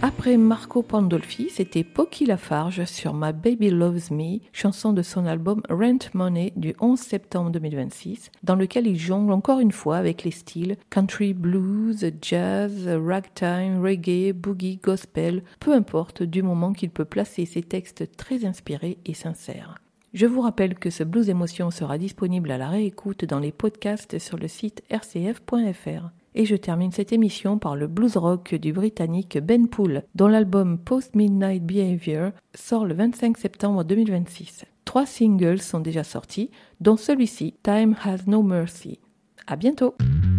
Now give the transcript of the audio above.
Après Marco Pandolfi, c'était Poki Lafarge sur My Baby Loves Me, chanson de son album Rent Money du 11 septembre 2026, dans lequel il jongle encore une fois avec les styles country, blues, jazz, ragtime, reggae, boogie, gospel, peu importe, du moment qu'il peut placer ses textes très inspirés et sincères. Je vous rappelle que ce Blues Émotion sera disponible à la réécoute dans les podcasts sur le site rcf.fr. Et je termine cette émission par le blues rock du Britannique Ben Poole, dont l'album Post-Midnight Behavior sort le 25 septembre 2026. 3 singles sont déjà sortis, dont celui-ci, Time Has No Mercy. À bientôt!